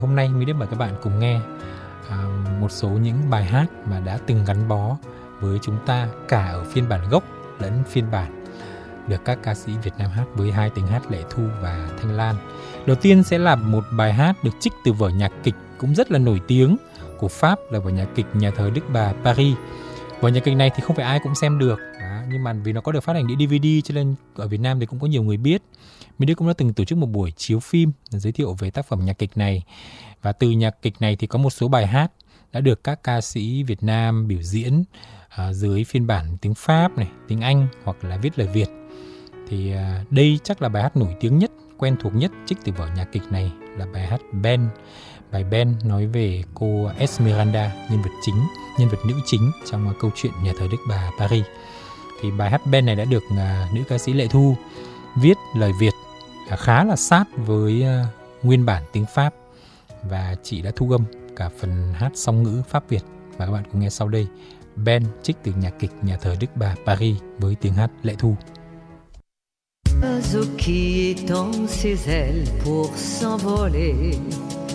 Hôm nay Mỹ Đức mời các bạn cùng nghe một số những bài hát mà đã từng gắn bó với chúng ta cả ở phiên bản gốc lẫn phiên bản được các ca sĩ Việt Nam hát với hai tiếng hát Lệ Thu và Thanh Lan. Đầu tiên sẽ là một bài hát được trích từ vở nhạc kịch cũng rất là nổi tiếng của Pháp là vở nhạc kịch Nhà thờ Đức Bà Paris. Vở nhạc kịch này thì không phải ai cũng xem được, nhưng mà vì nó có được phát hành đĩa DVD cho nên ở Việt Nam thì cũng có nhiều người biết. Mỹ Đức cũng đã từng tổ chức một buổi chiếu phim giới thiệu về tác phẩm nhạc kịch này. Và từ nhạc kịch này thì có một số bài hát đã được các ca sĩ Việt Nam biểu diễn dưới phiên bản tiếng Pháp này, tiếng Anh hoặc là viết lời Việt. Thì đây chắc là bài hát nổi tiếng nhất, quen thuộc nhất trích từ vở nhạc kịch này là bài hát Ben. Bài Ben nói về cô Esmeralda, nhân vật nữ chính trong câu chuyện Nhà thờ Đức Bà Paris. Thì bài hát Ben này đã được nữ ca sĩ Lệ Thu viết lời Việt khá là sát với nguyên bản tiếng Pháp, và chị đã thu âm cả phần hát song ngữ Pháp Việt. Và các bạn cùng nghe sau đây Ben trích từ nhạc kịch Nhà thờ Đức Bà Paris với tiếng hát Lệ Thu. L'oiseau qui étend ses ailes pour s'envoler